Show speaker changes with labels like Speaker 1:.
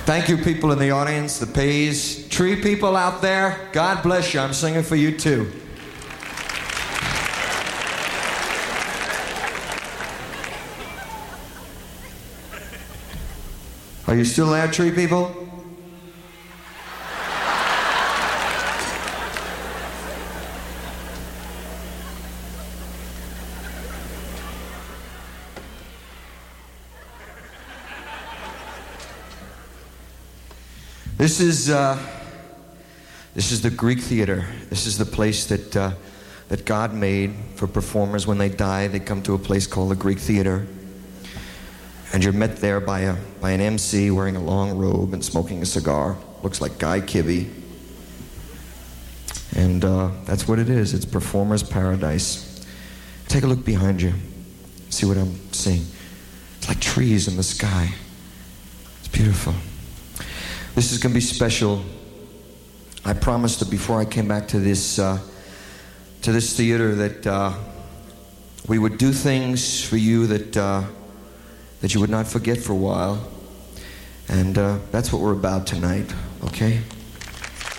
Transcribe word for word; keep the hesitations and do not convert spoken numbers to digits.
Speaker 1: Thank you, people in the audience, the Pays. Tree people out there, God bless you. I'm singing for you, too. Are you still there, tree people? This is uh, this is the Greek theater. This is the place that uh, that God made for performers when they die. They come to a place called the Greek theater, and you're met there by a by an M C wearing a long robe and smoking a cigar. Looks like Guy Kibbe, and uh, that's what it is. It's performer's paradise. Take a look behind you. See what I'm seeing. It's like trees in the sky. It's beautiful. This is going to be special. I promised that before I came back to this uh, to this theater that uh, we would do things for you that uh, that you would not forget for a while, and uh, that's what we're about tonight. Okay.